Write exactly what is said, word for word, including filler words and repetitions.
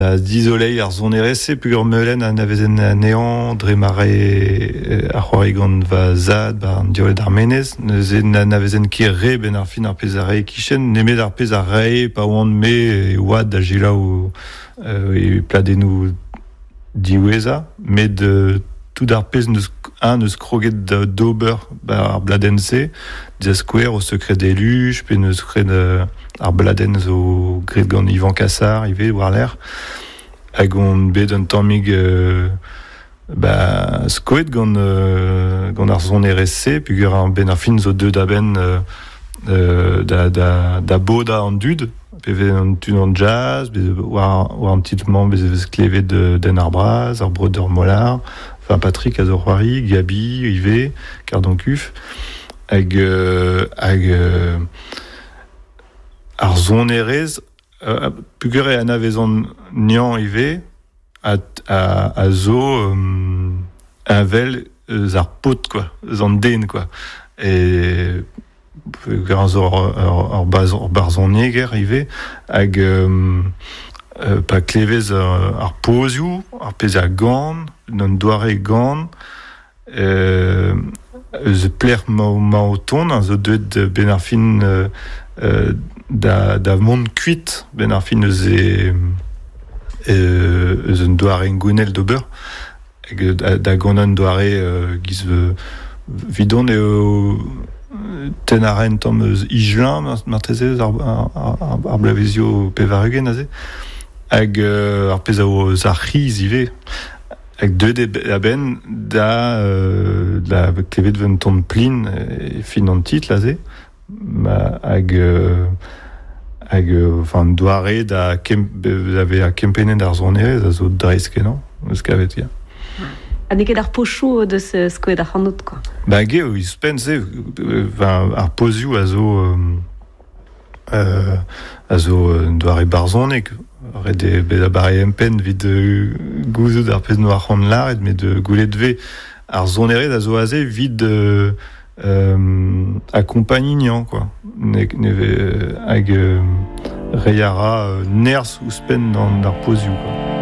A disoleil ar zonerese, pugur meulen a navezen a nean, dre mare ar c'hoarigan va zad, ba an diolet ar menez, neuze na navezen ket re ben ar fin ar pez ar re kichen, nemet ar pez ar re, pa oan me e oad da jelaou e pladenou diweza, met de tout ar pez neus un neus kroget d'ober ba ar bladense, diaz kouer au secret des luches, pe neus kret ar bladen zo gret gant Ivan Cassar, ive war l'air, hag on bet un tammig euh, ba skoet gant, euh, gant ar zon R S C, pugur ar ben ar fin zo deud a ben euh, euh, da, da, da boda an dud, pe vet an dud an jazz, war, war un petit moment bez klevet de, den ar braz, ar broder molar, enfin Patrick a zo c'hoari, Gabi, Ive, Cardon Cuf, hag, euh, hag euh, ar zon erez, uh, pugere a navezan nian ive, a, a, a zo um, invel eus ar pot, quoi, eus an den, quoi. Et pugere zo ar barzon neger ive, hag um, uh, pa klevez ar, ar pozioù, ar pez a gant, n'an doare gant, euh, eus pler ma, ma o ton, an zo deuet ben ar fin euh, euh, da, da mont kuit ben ar fin eus e eus un doare gounel d'ober, da, da gant un doare euh, giz euh, vidon eo ten a ren tamm eus ijelin marteze ar, ar, ar, ar blavezio pevarugen aze, hag euh, ar pez a eus ar c'hiz ive, hag deuet a ben da, euh, da klevet ven ton plin e fin an tit laze, ma hag euh, hag enfin doare da kem, ave a kempenet ar zonerez a zo dreiz kenan eus kavet ya. Ha neket ar pochou deus skoet ar c'hanout, quoi. Ba ge o eus penn se, ar pozioù a zo euh, a zo doare barzonek, ret de bet a bare empen vid gouzout ar pez no ar c'hant laret, met de goulet ve ar zonerez a zo aze vid euh, euh, accompagnant, quoi. Ne, ne, hag euh, reiara euh, nerz ouzpen d'ar pozioù, quoi.